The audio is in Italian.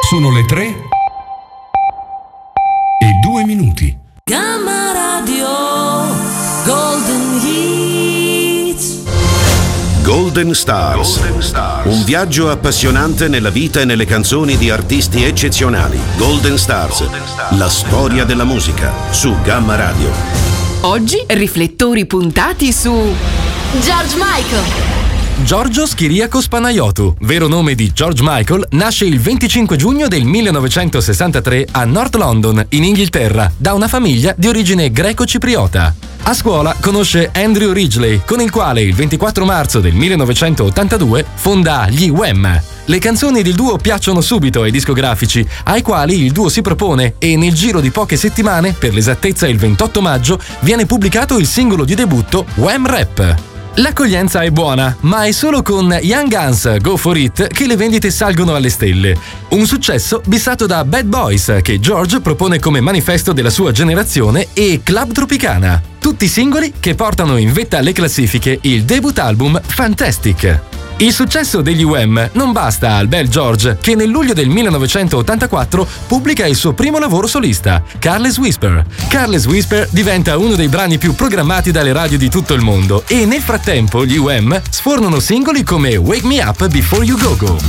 Sono le 3:02. Gamma Radio Golden Hits. Golden Stars. Un viaggio appassionante nella vita e nelle canzoni di artisti eccezionali. Golden Stars. La storia della musica su Gamma Radio. Oggi riflettori puntati su George Michael. Giorgio Schiriakos Panayotou, vero nome di George Michael, nasce il 25 giugno del 1963 a North London, in Inghilterra, da una famiglia di origine greco-cipriota. A scuola conosce Andrew Ridgeley, con il quale il 24 marzo del 1982 fonda gli Wham. Le canzoni del duo piacciono subito ai discografici, ai quali il duo si propone, e nel giro di poche settimane, per l'esattezza il 28 maggio, viene pubblicato il singolo di debutto Wham Rap. L'accoglienza è buona, ma è solo con Young Guns Go For It che le vendite salgono alle stelle. Un successo bissato da Bad Boys, che George propone come manifesto della sua generazione, e Club Tropicana. Tutti singoli che portano in vetta alle classifiche il debut album Fantastic. Il successo degli Wham non basta al bel George, che nel luglio del 1984 pubblica il suo primo lavoro solista, Careless Whisper. Careless Whisper diventa uno dei brani più programmati dalle radio di tutto il mondo, e nel frattempo gli Wham sfornano singoli come Wake Me Up Before You Go Go.